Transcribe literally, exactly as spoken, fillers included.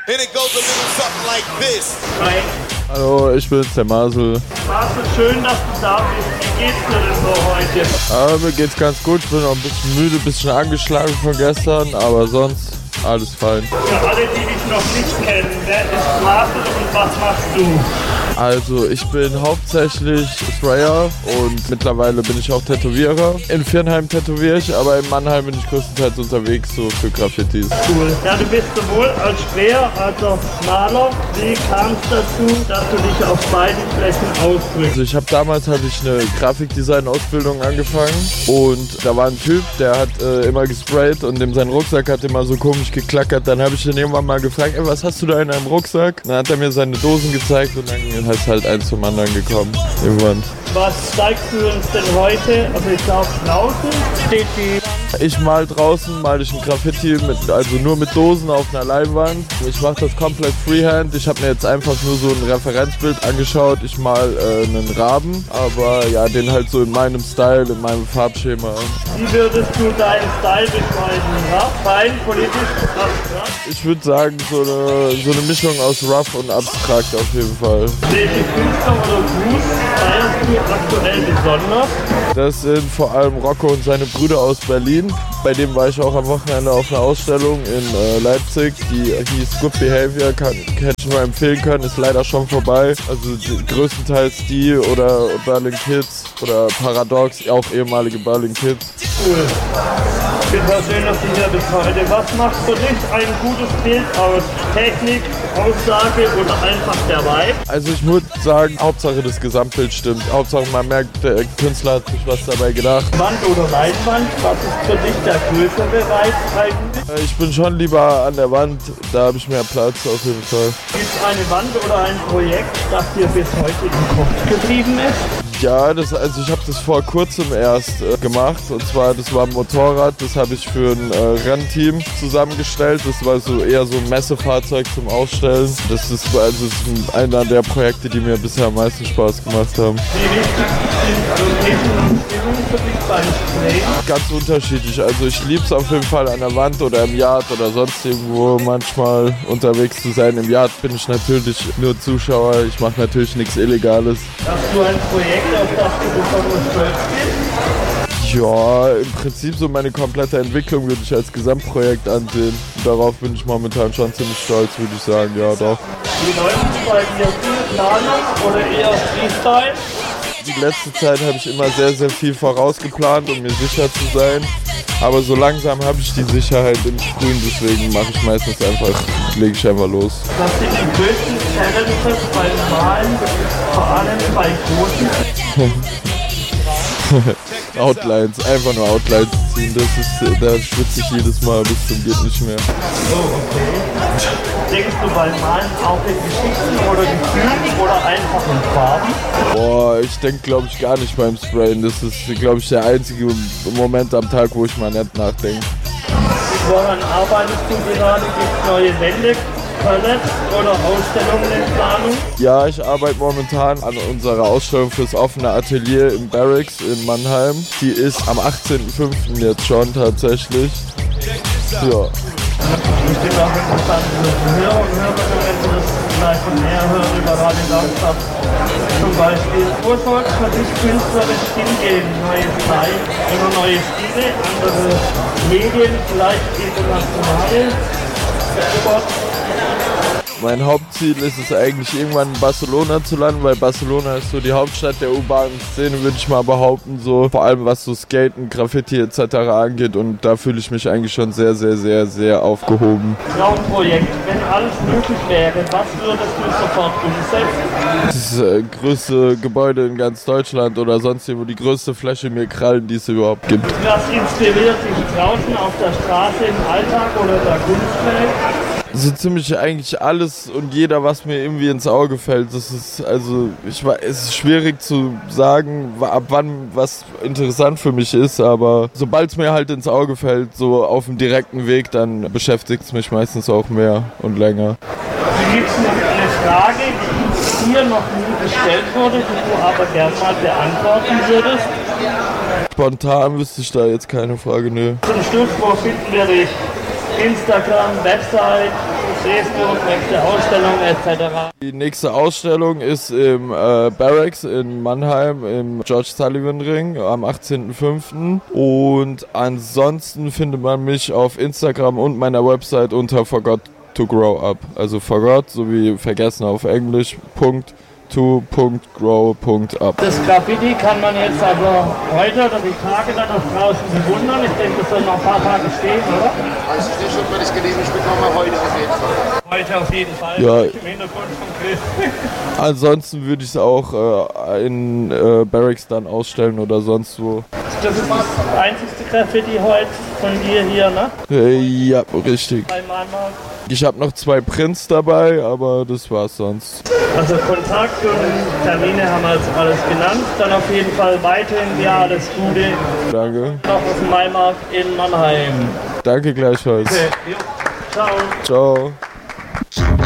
And it goes a little something like this. Hi. Hallo, ich bin's, der Marcel. Marcel, schön, dass du da bist. Wie geht's dir denn so heute? Ja, mir geht's ganz gut. Ich bin noch ein bisschen müde, ein bisschen angeschlagen von gestern, aber sonst alles fein. Für alle, die dich noch nicht kennen, wer ist Marcel und was machst du? Also ich bin hauptsächlich Sprayer und mittlerweile bin ich auch Tätowierer. In Viernheim tätowiere ich, aber in Mannheim bin ich größtenteils unterwegs so für Graffitis. Cool. Ja, du bist sowohl als Sprayer als auch Maler. Wie kam es dazu, dass du dich auf beiden Flächen ausdrückst? Also ich habe damals hatte ich eine Grafikdesign-Ausbildung angefangen und da war ein Typ, der hat äh, immer gesprayt und dem sein Rucksack hat immer so komisch geklackert. Dann habe ich ihn irgendwann mal gefragt, ey, was hast du da in deinem Rucksack? Dann hat er mir seine Dosen gezeigt und dann ist halt eins zum anderen gekommen. Irgendwann. Was zeigst du uns denn heute? Also ich glaube draußen steht die... Ich mal draußen, mal ich ein Graffiti, mit, also nur mit Dosen auf einer Leinwand. Ich mache das komplett freehand. Ich habe mir jetzt einfach nur so ein Referenzbild angeschaut. Ich mal äh, einen Raben, aber ja, den halt so in meinem Style, in meinem Farbschema. Wie würdest du deinen Style beschreiben? Rough, fein, politisch, abstrakt? Ich würde sagen, so eine, so eine Mischung aus rough und abstrakt auf jeden Fall. Welche Künstler oder Crews feierst du aktuell besonders? Das sind vor allem Rocco und seine Brüder aus Berlin. Bei dem war ich auch am Wochenende auf einer Ausstellung in äh, Leipzig, die hieß Good Behavior, kann, hätte ich nur empfehlen können, ist leider schon vorbei. Also die, größtenteils die oder Berlin Kids oder Paradox, auch ehemalige Berlin Kids. Cool. Ich bin sehr schön, dass du hier bist heute. Was macht für dich ein gutes Bild aus Technik, Aussage oder einfach der Vibe? Also ich würde sagen, Hauptsache das Gesamtbild stimmt. Hauptsache man merkt, der Künstler hat sich was dabei gedacht. Wand oder Leinwand, was ist für dich der größere Reiz eigentlich? Ich bin schon lieber an der Wand, da habe ich mehr Platz auf jeden Fall. Gibt es eine Wand oder ein Projekt, das dir bis heute im Kopf geblieben ist? Ja, das, also ich habe das vor kurzem erst äh, gemacht und zwar, das war ein Motorrad, das habe ich für ein äh, Rennteam zusammengestellt. Das war so eher so ein Messefahrzeug zum Ausstellen. Das ist also das ist einer der Projekte, die mir bisher am meisten Spaß gemacht haben. Wie wichtig sind Location und Stimmung für dich beim Sprayen? Ganz unterschiedlich, also ich liebe es auf jeden Fall an der Wand oder im Yard oder sonst irgendwo manchmal unterwegs zu sein. Im Yard bin ich natürlich nur Zuschauer, ich mache natürlich nichts Illegales. Hast du ein Projekt, auf das du besonders stolz bist? Ja, im Prinzip so meine komplette Entwicklung würde ich als Gesamtprojekt ansehen. Darauf bin ich momentan schon ziemlich stolz, würde ich sagen, ja doch. Wie läuft es bei dir? Viel Planung oder eher Freestyle? Die letzte Zeit habe ich immer sehr, sehr viel vorausgeplant, um mir sicher zu sein. Aber so langsam habe ich die Sicherheit im Sprühen, deswegen mache ich meistens einfach, lege ich einfach los. Was sind die größten Challenges beim Malen, vor allem bei großen? Outlines, einfach nur Outlines ziehen, das ist, da schwitze ich jedes Mal bis zum geht nicht mehr. So, okay. Denkst du beim Malen auch in Geschichten oder Gefühlen oder einfach in Farben? Boah, ich denke glaube ich gar nicht beim Sprayen, das ist glaube ich der einzige Moment am Tag, wo ich mal nicht nachdenke. Woran arbeitest du gerade? Gibt es neue Wände? Oder Ausstellungen in Planung? Ja, ich arbeite momentan an unserer Ausstellung fürs offene Atelier im Barracks in Mannheim. Die ist am achtzehnten fünften jetzt schon tatsächlich. Ja. Bestimmt auch interessant für Hörer und Hörerinnen, wenn sie das vielleicht von näher hören über Radio Darmstadt zum Beispiel. Wo soll es für dich künstlerisch hingehen? Neue Zeit, immer neue Stile, andere Medien, vielleicht internationale Sport. Mein Hauptziel ist es eigentlich irgendwann in Barcelona zu landen, weil Barcelona ist so die Hauptstadt der urbanen Szene, würde ich mal behaupten, so vor allem was so Skaten, Graffiti et cetera angeht und da fühle ich mich eigentlich schon sehr, sehr, sehr, sehr aufgehoben. Traumprojekt, wenn alles möglich wäre, was würdest du sofort umsetzen? Das äh, größte Gebäude in ganz Deutschland oder sonst irgendwo die größte Fläche mir krallen, die es überhaupt gibt. Was inspiriert dich draußen auf der Straße, im Alltag oder der Kunstwelt? So ziemlich eigentlich alles und jeder, was mir irgendwie ins Auge fällt. Das ist also, ich war, es ist schwierig zu sagen, ab wann was interessant für mich ist, aber sobald es mir halt ins Auge fällt, so auf dem direkten Weg, dann beschäftigt es mich meistens auch mehr und länger. Hier gibt es noch eine Frage, die hier noch nie gestellt wurde, die du aber gerne mal beantworten würdest. Spontan wüsste ich da jetzt keine Frage, nö. Zum Schluss, wo finden wir dich? Instagram, Website, stehst du, nächste Ausstellung et cetera. Die nächste Ausstellung ist im äh, Barracks in Mannheim im George Sullivan Ring am achtzehnten fünften Und ansonsten findet man mich auf Instagram und meiner Website unter Forgot to Grow Up. Also Forgot sowie vergessen auf Englisch, Punkt. to punkt grow punkt up. Das Graffiti kann man jetzt also heute oder die Tage dann noch draußen bewundern. Ich denke, das soll noch ein paar Tage stehen, oder? Weiß ich nicht, ob wir das genehmigt bekommen, heute auf jeden Fall. Heute auf jeden Fall. Ja. Im Hintergrund von Chris. Ansonsten würde ich es auch äh, in äh, Barracks dann ausstellen oder sonst wo. Das ist das einzigste Graffiti heute von dir hier, ne? Äh, ja, richtig. Bei Mannheim. Ich habe noch zwei Prints dabei, aber das war's sonst. Also Kontakt und Termine haben wir jetzt alles genannt. Dann auf jeden Fall weiterhin ja alles Gute. Danke. Noch auf dem Maimarkt in Mannheim. Danke gleichfalls. Okay. Jo. Ciao. Ciao.